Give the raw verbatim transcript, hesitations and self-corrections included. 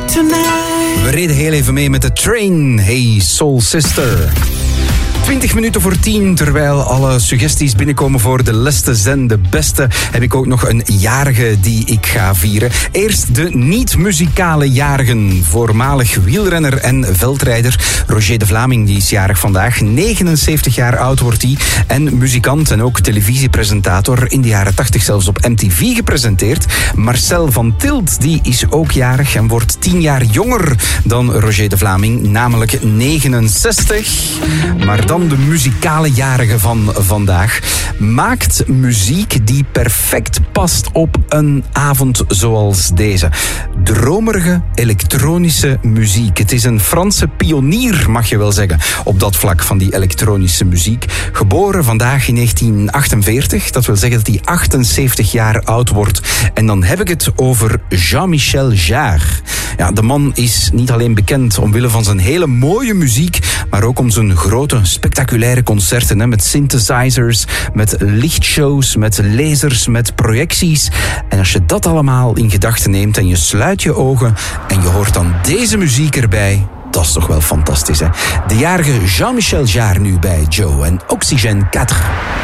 tonight. We reden heel even mee met de train. Hey Soul Sister. twintig minuten voor tien, terwijl alle suggesties binnenkomen voor de lestes en de beste, heb ik ook nog een jarige die ik ga vieren. Eerst de niet-muzikale jarigen. Voormalig wielrenner en veldrijder Roger de Vlaming, die is jarig vandaag. negenenzeventig jaar oud wordt hij. En muzikant en ook televisiepresentator. In de jaren tachtig zelfs op M T V gepresenteerd. Marcel van Tilt, die is ook jarig en wordt tien jaar jonger dan Roger de Vlaming, namelijk negenenzestig. Maar dan de muzikale jarige van vandaag. Maakt muziek die perfect past op een avond zoals deze. Dromerige elektronische muziek. Het is een Franse pionier, mag je wel zeggen, op dat vlak van die elektronische muziek. Geboren vandaag in negentien achtenveertig. Dat wil zeggen dat hij achtenzeventig jaar oud wordt. En dan heb ik het over Jean-Michel Jarre. Ja, de man is niet alleen bekend omwille van zijn hele mooie muziek, maar ook om zijn grote, spectaculaire concerten, hè, met synthesizers, met lichtshows, met lasers, met projecties. En als je dat allemaal in gedachten neemt en je sluit je ogen en je hoort dan deze muziek erbij, dat is toch wel fantastisch, hè? De jarige Jean-Michel Jarre nu bij Joe en Oxygène vier.